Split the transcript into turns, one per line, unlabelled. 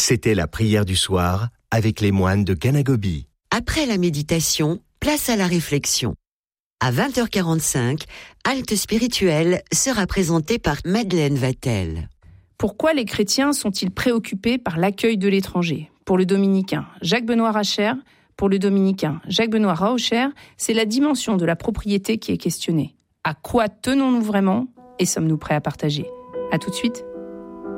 C'était la prière du soir avec les moines de Ganagobi.
Après la méditation, place à la réflexion. À 20h45, Halte spirituelle sera présentée par Madeleine Vatel.
Pourquoi les chrétiens sont-ils préoccupés par l'accueil de l'étranger ? Pour le dominicain Jacques-Benoît Racher, pour le dominicain Jacques-Benoît Rauscher, c'est la dimension de la propriété qui est questionnée. À quoi tenons-nous vraiment et sommes-nous prêts à partager ? À tout de suite.